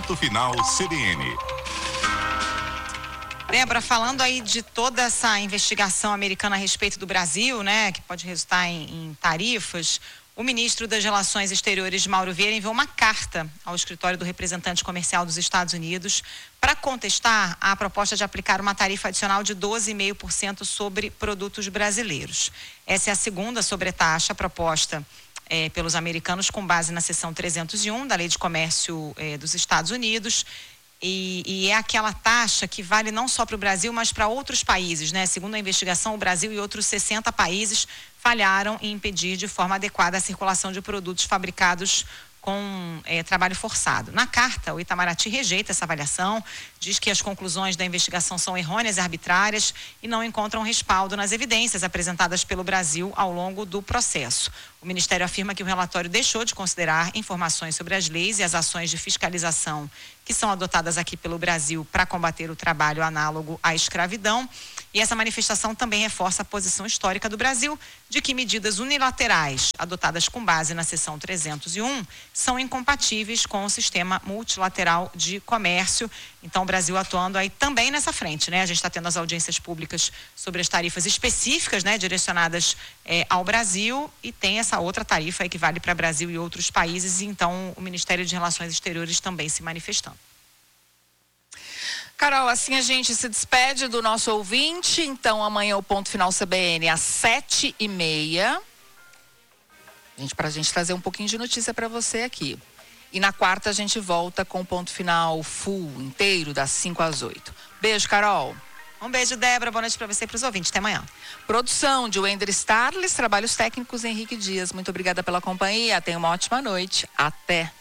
Ponto Final CBN. Débora, falando aí de toda essa investigação americana a respeito do Brasil, né, que pode resultar em tarifas, o ministro das Relações Exteriores, Mauro Vieira, enviou uma carta ao escritório do representante comercial dos Estados Unidos para contestar a proposta de aplicar uma tarifa adicional de 12,5% sobre produtos brasileiros. Essa é a segunda sobretaxa proposta pelos americanos com base na seção 301 da Lei de Comércio dos Estados Unidos. E é aquela taxa que vale não só para o Brasil, mas para outros países, né? Segundo a investigação, o Brasil e outros 60 países falharam em impedir de forma adequada a circulação de produtos fabricados com trabalho forçado. Na carta, o Itamaraty rejeita essa avaliação, diz que as conclusões da investigação são errôneas e arbitrárias e não encontram respaldo nas evidências apresentadas pelo Brasil ao longo do processo. O Ministério afirma que o relatório deixou de considerar informações sobre as leis e as ações de fiscalização que são adotadas aqui pelo Brasil para combater o trabalho análogo à escravidão. E essa manifestação também reforça a posição histórica do Brasil de que medidas unilaterais adotadas com base na seção 301 são incompatíveis com o sistema multilateral de comércio. Então, o Brasil atuando aí também nessa frente, né? A gente está tendo as audiências públicas sobre as tarifas específicas, né, direcionadas ao Brasil, e tem essa outra tarifa aí que vale para Brasil e outros países. E então, o Ministério de Relações Exteriores também se manifestando. Carol, assim a gente se despede do nosso ouvinte. Então, amanhã o Ponto Final CBN às 7h30. Pra gente trazer um pouquinho de notícia para você aqui. E na quarta a gente volta com o Ponto Final full, inteiro, das 5 às 8. Beijo, Carol. Um beijo, Débora. Boa noite para você e para os ouvintes. Até amanhã. Produção de Wender Starles, trabalhos técnicos Henrique Dias. Muito obrigada pela companhia. Tenha uma ótima noite. Até.